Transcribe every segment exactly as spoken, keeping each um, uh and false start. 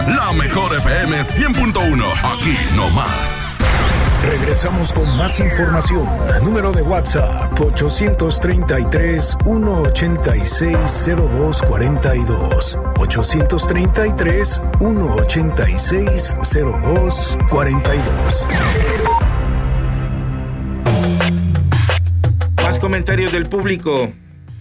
La mejor F M cien punto uno, aquí no más. Regresamos con más información. Número de WhatsApp ocho tres tres, uno ocho seis, cero dos cuatro dos. ocho tres tres, uno ocho seis, cero dos cuatro dos. Más comentarios del público.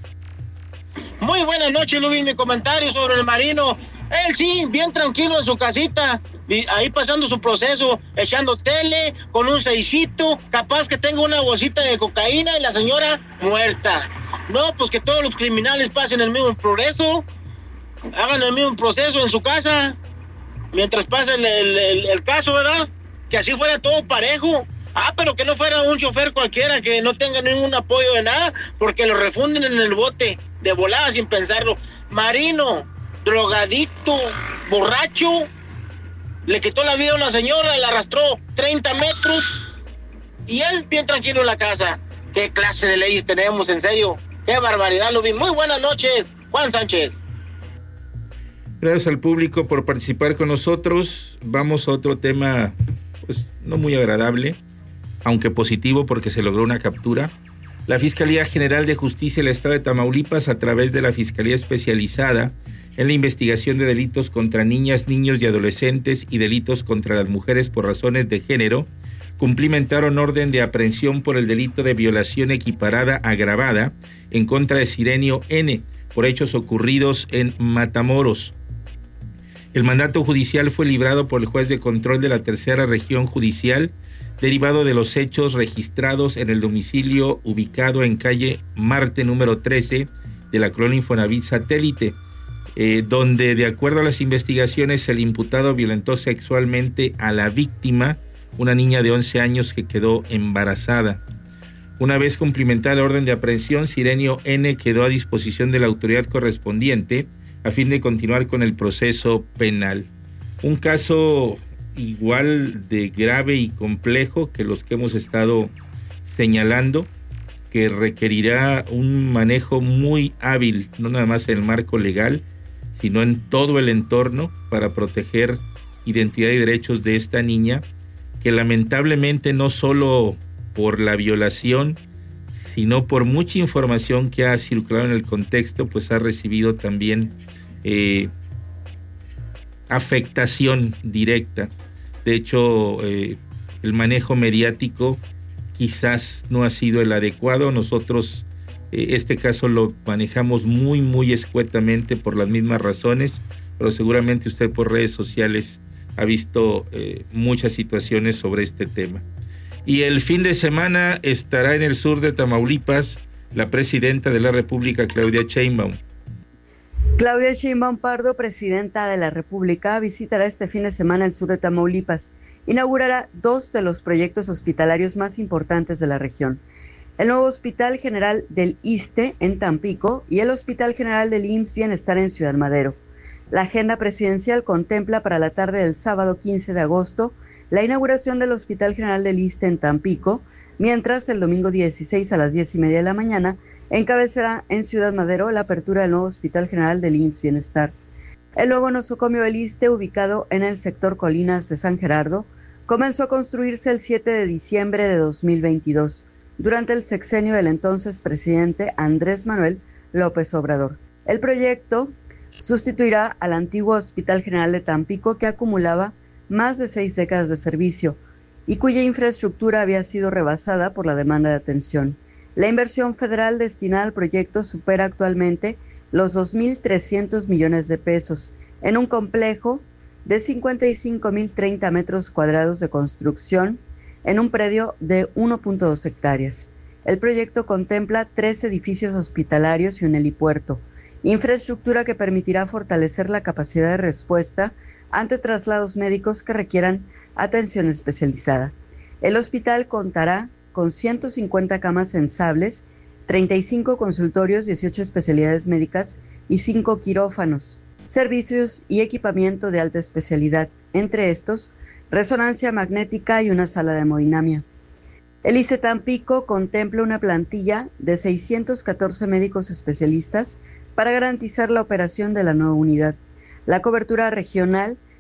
Muy buenas noches, Luis. Mi comentario sobre el Marino. Él sí, bien tranquilo en su casita, ahí pasando su proceso, echando tele, con un seisito, capaz que tenga una bolsita de cocaína y la señora muerta. No, pues que todos los criminales pasen el mismo progreso, hagan el mismo proceso en su casa, mientras pasa el, el, el, el caso, ¿verdad? Que así fuera todo parejo. Ah, pero que no fuera un chofer cualquiera, que no tenga ningún apoyo de nada, porque lo refunden en el bote, de volada, sin pensarlo. Marino, drogadicto, borracho, le quitó la vida a una señora, la arrastró treinta metros, y él bien tranquilo en la casa. ¿Qué clase de leyes tenemos, en serio? ¡Qué barbaridad, Luis! Muy buenas noches, Juan Sánchez. Gracias al público por participar con nosotros. Vamos a otro tema, pues no muy agradable, aunque positivo porque se logró una captura. La Fiscalía General de Justicia del Estado de Tamaulipas, a través de la Fiscalía Especializada en la investigación de delitos contra niñas, niños y adolescentes y delitos contra las mujeres por razones de género, cumplimentaron orden de aprehensión por el delito de violación equiparada agravada en contra de Sirenio N. por hechos ocurridos en Matamoros. El mandato judicial fue librado por el juez de control de la tercera región judicial, derivado de los hechos registrados en el domicilio ubicado en calle Marte número trece de la colonia Infonavit Satélite, eh, donde, de acuerdo a las investigaciones, el imputado violentó sexualmente a la víctima, una niña de once años que quedó embarazada. Una vez cumplimentada la orden de aprehensión, Sirenio N. quedó a disposición de la autoridad correspondiente a fin de continuar con el proceso penal. Un caso igual de grave y complejo que los que hemos estado señalando, que requerirá un manejo muy hábil, no nada más en el marco legal, sino en todo el entorno, para proteger identidad y derechos de esta niña, que lamentablemente no solo por la violación, sino por mucha información que ha circulado en el contexto, pues ha recibido también eh, afectación directa. De hecho, eh, el manejo mediático quizás no ha sido el adecuado. Nosotros eh, este caso lo manejamos muy, muy escuetamente por las mismas razones, pero seguramente usted por redes sociales ha visto eh, muchas situaciones sobre este tema. Y el fin de semana estará en el sur de Tamaulipas la presidenta de la República, Claudia Sheinbaum. Claudia Sheinbaum Pardo, presidenta de la República, visitará este fin de semana el sur de Tamaulipas. Inaugurará dos de los proyectos hospitalarios más importantes de la región: el nuevo Hospital General del ISSSTE en Tampico y el Hospital General del I M S S Bienestar en Ciudad Madero. La agenda presidencial contempla para la tarde del sábado quince de agosto la inauguración del Hospital General del ISSSTE en Tampico, mientras el domingo dieciséis a las diez y media de la mañana encabezará en Ciudad Madero la apertura del nuevo Hospital General del I M S S Bienestar. El nuevo nosocomio del ISSSTE, ubicado en el sector Colinas de San Gerardo, comenzó a construirse el siete de diciembre de dos mil veintidós, durante el sexenio del entonces presidente Andrés Manuel López Obrador. El proyecto sustituirá al antiguo Hospital General de Tampico, que acumulaba más de seis décadas de servicio y cuya infraestructura había sido rebasada por la demanda de atención. La inversión federal destinada al proyecto supera actualmente los dos mil trescientos millones de pesos en un complejo de cincuenta y cinco mil treinta metros cuadrados de construcción en un predio de uno punto dos hectáreas. El proyecto contempla tres edificios hospitalarios y un helipuerto, infraestructura que permitirá fortalecer la capacidad de respuesta ante traslados médicos que requieran atención especializada. El hospital contará con ciento cincuenta camas sensables, treinta y cinco consultorios, dieciocho especialidades médicas y cinco quirófanos, servicios y equipamiento de alta especialidad, entre estos resonancia magnética y una sala de hemodinamia. El ISSSTE Tampico contempla una plantilla de seiscientos catorce médicos especialistas para garantizar la operación de la nueva unidad. La cobertura regional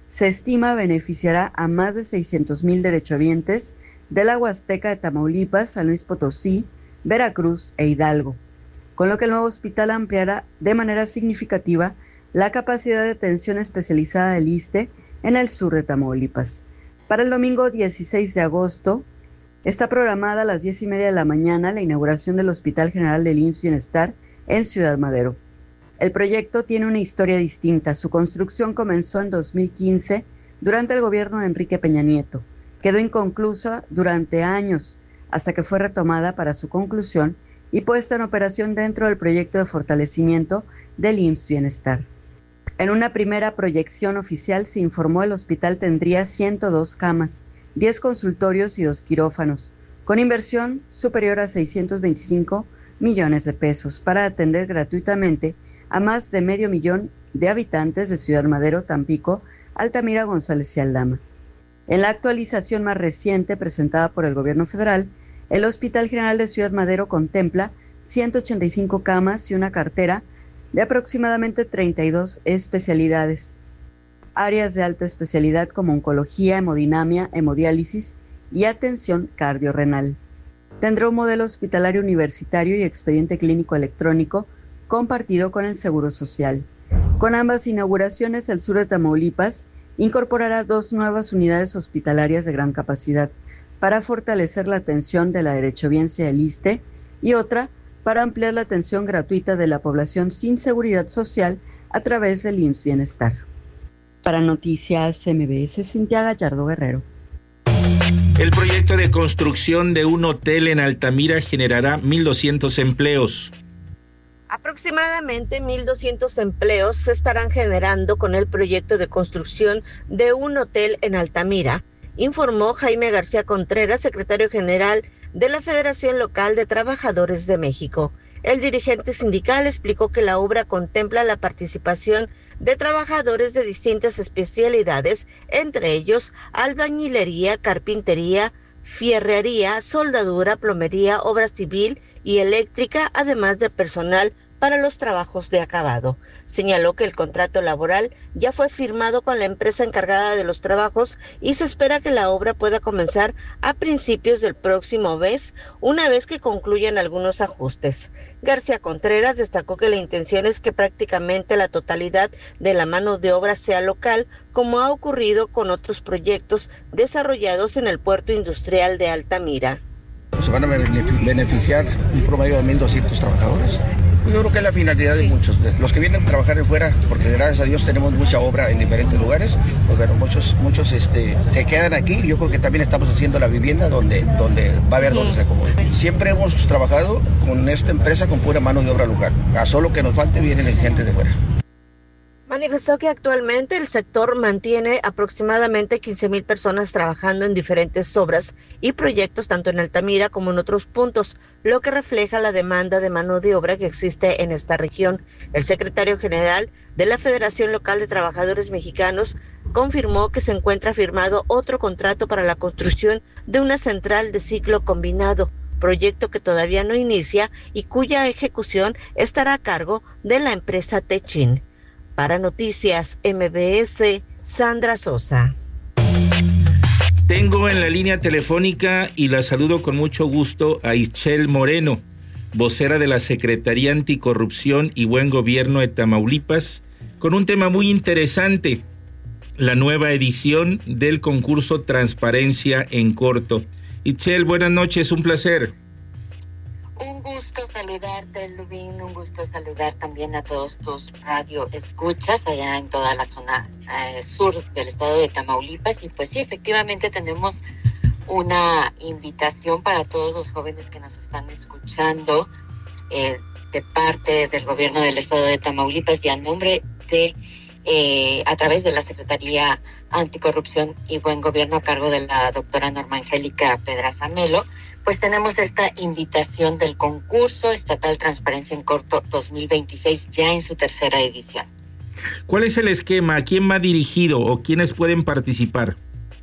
se estima beneficiará a más de seiscientos mil derechohabientes de la Huasteca de Tamaulipas, San Luis Potosí, Veracruz e Hidalgo, con lo que el nuevo hospital ampliará de manera significativa la capacidad de atención especializada del ISSSTE en el sur de Tamaulipas. Para el domingo dieciséis de agosto está programada a las diez y media de la mañana la inauguración del Hospital General del I M S S Bienestar en Ciudad Madero. El proyecto tiene una historia distinta. Su construcción comenzó en dos mil quince durante el gobierno de Enrique Peña Nieto. Quedó inconclusa durante años hasta que fue retomada para su conclusión y puesta en operación dentro del proyecto de fortalecimiento del I M S S Bienestar. En una primera proyección oficial se informó el hospital tendría ciento dos camas, diez consultorios y dos quirófanos, con inversión superior a seiscientos veinticinco millones de pesos para atender gratuitamente a más de medio millón de habitantes de Ciudad Madero, Tampico, Altamira, González y Aldama. En la actualización más reciente presentada por el gobierno federal, el Hospital General de Ciudad Madero contempla ciento ochenta y cinco camas y una cartera de aproximadamente treinta y dos especialidades. Áreas de alta especialidad como oncología, hemodinamia, hemodiálisis y atención cardiorrenal. Tendrá un modelo hospitalario universitario y expediente clínico electrónico compartido con el Seguro Social. Con ambas inauguraciones, el sur de Tamaulipas incorporará dos nuevas unidades hospitalarias de gran capacidad para fortalecer la atención de la derechohabiencia del ISSSTE y otra para ampliar la atención gratuita de la población sin seguridad social a través del I M S S Bienestar. Para Noticias M B S, Cintia Gallardo Guerrero. El proyecto de construcción de un hotel en Altamira generará mil doscientos empleos. Aproximadamente mil doscientos empleos se estarán generando con el proyecto de construcción de un hotel en Altamira, informó Jaime García Contreras, secretario general de la Federación Local de Trabajadores de México. El dirigente sindical explicó que la obra contempla la participación de trabajadores de distintas especialidades, entre ellos albañilería, carpintería, fierrería, soldadura, plomería, obra civil y eléctrica, además de personal para los trabajos de acabado. Señaló que el contrato laboral ya fue firmado con la empresa encargada de los trabajos y se espera que la obra pueda comenzar a principios del próximo mes, una vez que concluyan algunos ajustes. García Contreras destacó que la intención es que prácticamente la totalidad de la mano de obra sea local, como ha ocurrido con otros proyectos desarrollados en el puerto industrial de Altamira. Se van a beneficiar un promedio de mil doscientos trabajadores. Yo creo que es la finalidad de muchos, de los que vienen a trabajar de fuera, porque gracias a Dios tenemos mucha obra en diferentes lugares, pues bueno, muchos, muchos este, se quedan aquí. Yo creo que también estamos haciendo la vivienda donde, donde va a haber donde se acomode. Siempre hemos trabajado con esta empresa con pura mano de obra local, a solo que nos falte vienen gente de fuera. Manifestó que actualmente el sector mantiene aproximadamente quince mil personas trabajando en diferentes obras y proyectos tanto en Altamira como en otros puntos, lo que refleja la demanda de mano de obra que existe en esta región. El secretario general de la Federación Local de Trabajadores Mexicanos confirmó que se encuentra firmado otro contrato para la construcción de una central de ciclo combinado, proyecto que todavía no inicia y cuya ejecución estará a cargo de la empresa Techin. Para Noticias M B S, Sandra Sosa. Tengo en la línea telefónica y la saludo con mucho gusto a Ischel Moreno, vocera de la Secretaría Anticorrupción y Buen Gobierno de Tamaulipas, con un tema muy interesante, la nueva edición del concurso Transparencia en Corto. Ischel, buenas noches, un placer. Un gusto saludarte, Lubín, un gusto saludar también a todos tus radio escuchas allá en toda la zona eh, sur del estado de Tamaulipas. Y pues sí, efectivamente tenemos una invitación para todos los jóvenes que nos están escuchando eh, de parte del gobierno del estado de Tamaulipas y a nombre de, eh, a través de la Secretaría Anticorrupción y Buen Gobierno a cargo de la doctora Norma Angélica Pedraza Melo. Pues tenemos esta invitación del concurso estatal Transparencia en Corto dos mil veintiséis ya en su tercera edición. ¿Cuál es el esquema? ¿A quién va dirigido o quiénes pueden participar?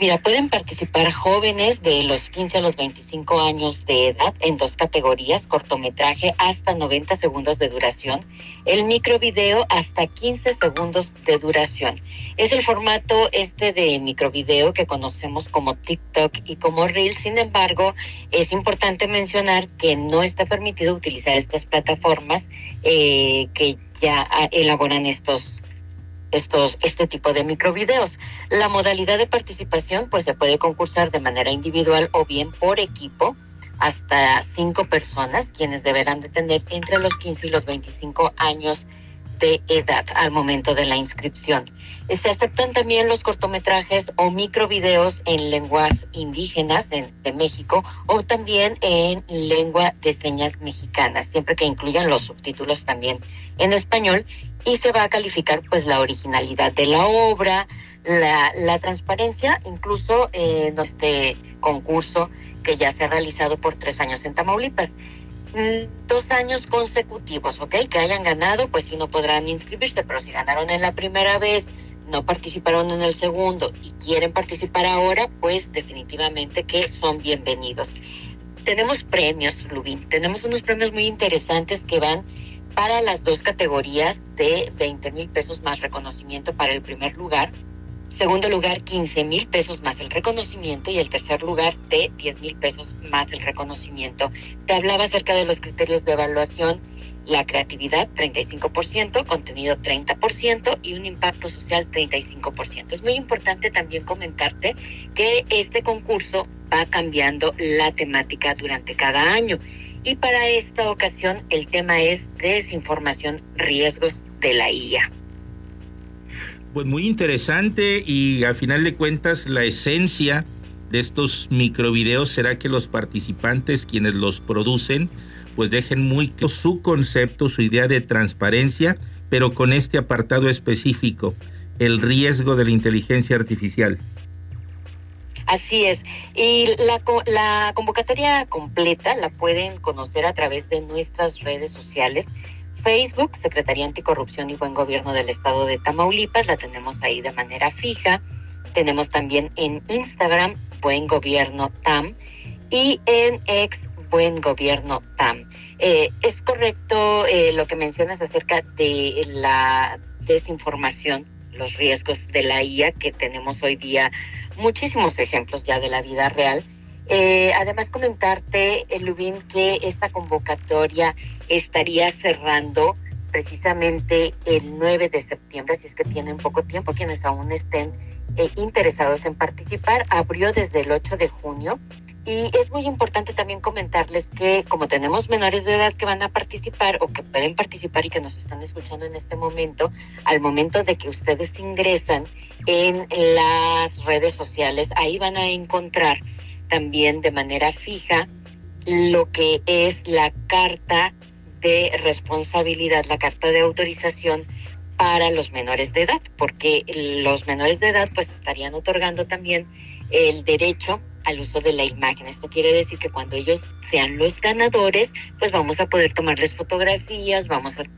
Mira, pueden participar jóvenes de los quince a los veinticinco años de edad en dos categorías, cortometraje hasta noventa segundos de duración, el microvideo hasta quince segundos de duración. Es el formato este de microvideo que conocemos como TikTok y como Reel. Sin embargo, es importante mencionar que no está permitido utilizar estas plataformas eh, que ya elaboran estos estos este tipo de microvideos. La modalidad de participación pues se puede concursar de manera individual o bien por equipo, hasta cinco personas, quienes deberán de tener entre los quince y los veinticinco años de edad al momento de la inscripción. Se aceptan también los cortometrajes o microvideos en lenguas indígenas en, de México o también en lengua de señas mexicana, siempre que incluyan los subtítulos también en español, y se va a calificar pues la originalidad de la obra, la, la transparencia, incluso en eh, este concurso que ya se ha realizado por tres años en Tamaulipas. Dos años consecutivos, ¿ok? Que hayan ganado, pues sí no podrán inscribirse, pero si ganaron en la primera vez, no participaron en el segundo y quieren participar ahora, pues definitivamente que son bienvenidos. Tenemos premios, Lubín, tenemos unos premios muy interesantes que van para las dos categorías de veinte mil pesos más reconocimiento para el primer lugar, segundo lugar quince mil pesos más el reconocimiento y el tercer lugar de diez mil pesos más el reconocimiento. Te hablaba acerca de los criterios de evaluación: la creatividad treinta y cinco por ciento, contenido treinta por ciento y un impacto social treinta y cinco por ciento. Es muy importante también comentarte que este concurso va cambiando la temática durante cada año. Y para esta ocasión el tema es desinformación, riesgos de la I A. Pues muy interesante, y al final de cuentas la esencia de estos microvideos será que los participantes, quienes los producen, pues dejen muy claro su concepto, su idea de transparencia, pero con este apartado específico, el riesgo de la inteligencia artificial. Así es, y la, la convocatoria completa la pueden conocer a través de nuestras redes sociales. Facebook, Secretaría Anticorrupción y Buen Gobierno del Estado de Tamaulipas, la tenemos ahí de manera fija. Tenemos también en Instagram, Buen Gobierno TAM, y en X, Buen Gobierno TAM. Eh, es correcto eh, lo que mencionas acerca de la desinformación, los riesgos de la I A, que tenemos hoy día muchísimos ejemplos ya de la vida real. Eh, además comentarte, eh, Lubín, que esta convocatoria estaría cerrando precisamente el nueve de septiembre, así es que tienen poco tiempo quienes aún estén eh, interesados en participar. Abrió desde el ocho de junio, y es muy importante también comentarles que como tenemos menores de edad que van a participar o que pueden participar y que nos están escuchando en este momento, al momento de que ustedes ingresan en las redes sociales, ahí van a encontrar también de manera fija lo que es la carta de responsabilidad, la carta de autorización para los menores de edad, porque los menores de edad pues estarían otorgando también el derecho al uso de la imagen. Esto quiere decir que cuando ellos sean los ganadores, pues vamos a poder tomarles fotografías, vamos a